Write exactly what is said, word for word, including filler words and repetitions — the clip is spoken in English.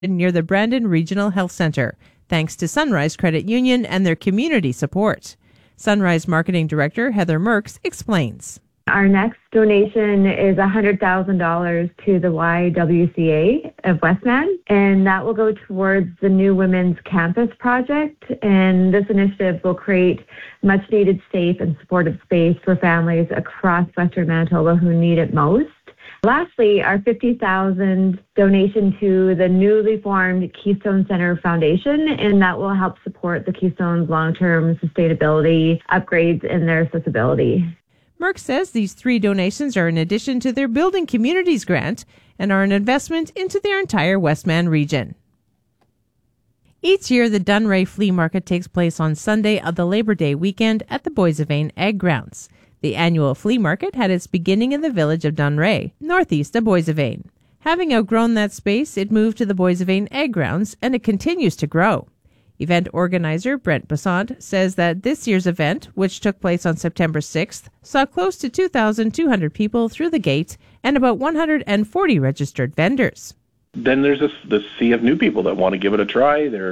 near the Brandon Regional Health Centre, thanks to Sunrise Credit Union and their community support. Sunrise Marketing Director Heather Merks explains. Our next donation is one hundred thousand dollars to the Y W C A of Westman, and that will go towards the new Women's Campus project. And this initiative will create much-needed safe and supportive space for families across Western Manitoba who need it most. Lastly, our fifty thousand dollars donation to the newly formed Keystone Centre Foundation, and that will help support the Keystone's long-term sustainability upgrades and their accessibility. Merck says these three donations are in addition to their Building Communities grant and are an investment into their entire Westman region. Each year, the Dunray Flea Market takes place on Sunday of the Labor Day weekend at the Boissevain Ag Grounds. The annual flea market had its beginning in the village of Dunray, northeast of Boissevain. Having outgrown that space, it moved to the Boissevain Ag Grounds, and it continues to grow. Event organizer Brent Bassant says that this year's event, which took place on September sixth, saw close to two thousand two hundred people through the gate and about one hundred forty registered vendors. Then there's this, this sea of new people that want to give it a try. They're